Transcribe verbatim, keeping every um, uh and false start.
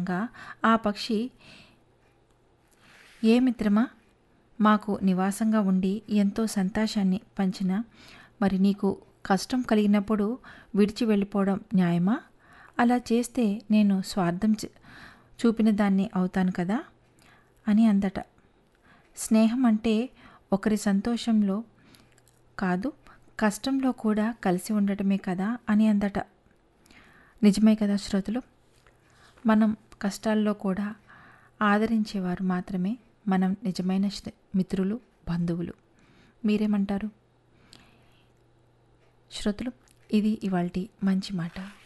అనగా ఆ పక్షి, ఏ మిత్రమా, మాకు నివాసంగా ఉండి ఎంతో సంతోషాన్ని పంచిన మరి నీకు కష్టం కలిగినప్పుడు విడిచి వెళ్ళిపోవడం న్యాయమా? అలా చేస్తే నేను స్వార్థం చూపిన దాన్ని అవుతాను కదా అని అందట. స్నేహం అంటే ఒకరి సంతోషంలో కాదు, కష్టంలో కూడా కలిసి ఉండటమే కదా అని అందట. నిజమే కదా శ్రోతలు? మనం కష్టాల్లో కూడా ఆదరించేవారు మాత్రమే మనం నిజమైన మిత్రులు, బంధువులు. మీరేమంటారు శ్రోతలు? ఇది ఇవాల్టి మంచి మాట.